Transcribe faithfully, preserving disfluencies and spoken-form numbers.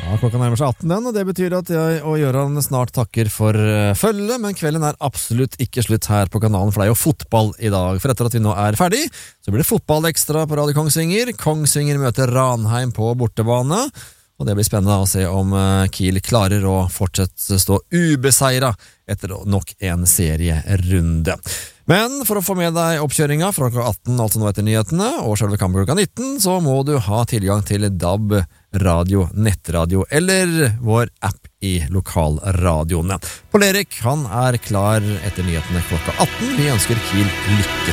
Ja, klokka nærmer seg atten den, og det betyr at jeg og Gøran snart takker for uh, følge, men kvelden er absolutt ikke slutt her på kanalen, for det er jo fotball i dag. For etter at vi nå er ferdig, så blir det fotball ekstra på Radio Kongsvinger. Kongsvinger møter Ranheim på bortebane, og det blir spennende å se om uh, Kiel klarer å fortsette stå ubeseiret etter nok en serierunde. Men for å få med deg oppkjøringa fra klokka atten, altså nå etter nyhetene, og selve kampen klokka nitten, så må du ha tilgang til D A B, radio, nettradio eller vår app i lokalradioene. Paul Erik, han er klar etter nyhetene klokka atten. Vi ønsker Kiel lykke